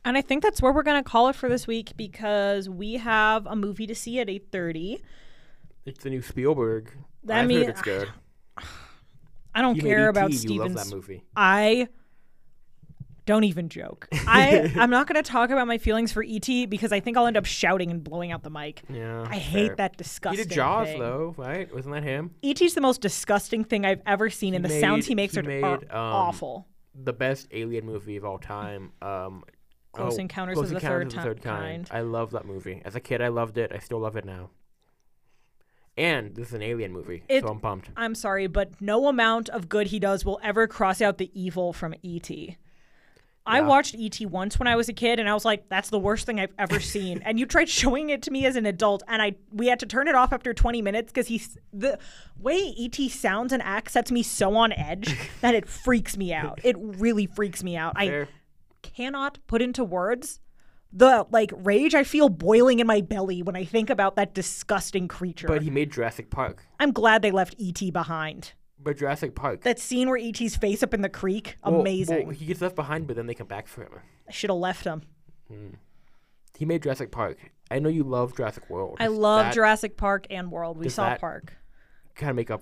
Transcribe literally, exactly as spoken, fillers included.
And I think that's where we're going to call it for this week because we have a movie to see at eight thirty. It's the new Spielberg. That I've mean, heard it's good. I don't You care made about E T, you Steven. love that movie. I don't even joke. I, I'm not going to talk about my feelings for E T because I think I'll end up shouting and blowing out the mic. Yeah, I fair. hate that He disgusting did Jaws, thing. though, right? Wasn't that him? E T's the most disgusting thing I've ever seen, He and the made- sounds he makes he are, made, are um, awful. The best alien movie of all time. Um, Close oh, Encounters Close of the Encounters Third, of the Third Ti- kind. Kind. I love that movie. As a kid, I loved it. I still love it now. And this is an alien movie, It- so I'm pumped. I'm sorry, but no amount of good he does will ever cross out the evil from E T. I Yeah. watched E T once when I was a kid, and I was like, that's the worst thing I've ever seen. And you tried showing it to me as an adult, and I we had to turn it off after twenty minutes because he's the way E T sounds and acts sets me so on edge that it freaks me out. It really freaks me out. I Fair. cannot put into words the like rage I feel boiling in my belly when I think about that disgusting creature. But he made Jurassic Park. I'm glad they left E T behind. But Jurassic Park. That scene where E T's face up in the creek, well- amazing. well, he gets left behind, but then they come back for him. I should have left him. He made Jurassic Park. I know you love Jurassic World. I love that Jurassic Park and World. We does saw that- Park. Kind of make up